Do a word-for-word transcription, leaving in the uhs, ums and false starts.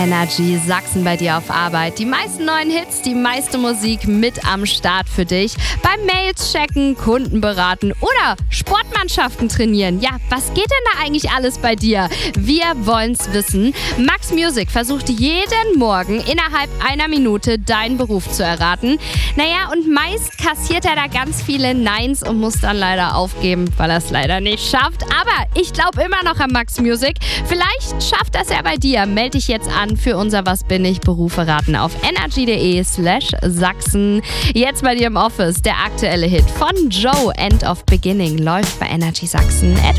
Energy Sachsen bei dir auf Arbeit. Die meisten neuen Hits, die meiste Musik mit am Start für dich. Beim Mails checken, Kunden beraten oder Sportmannschaften trainieren. Ja, was geht denn da eigentlich alles bei dir? Wir wollen's wissen. Max Music versucht jeden Morgen innerhalb einer Minute deinen Beruf zu erraten. Naja, und meist kassiert er da ganz viele Neins und muss dann leider aufgeben, weil er es leider nicht schafft. Aber ich glaube immer noch an Max Music. Vielleicht schafft das ja bei dir. Meld dich jetzt an für unser Was bin ich Berufe raten auf energy.de slash Sachsen. Jetzt bei dir im Office der aktuelle Hit von Joe, End of Beginning, läuft bei Energy Sachsen.